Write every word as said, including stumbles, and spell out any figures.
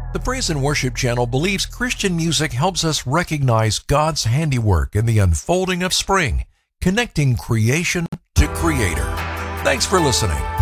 The Praise and Worship Channel believes Christian music helps us recognize God's handiwork in the unfolding of spring, connecting creation to Creator. Thanks for listening.